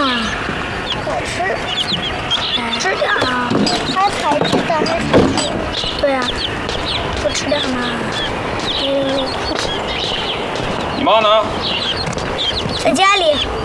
啊， 好吃， 吃点啊。 还排斥的还是对啊，多吃点嘛。 你妈呢？ 在家里。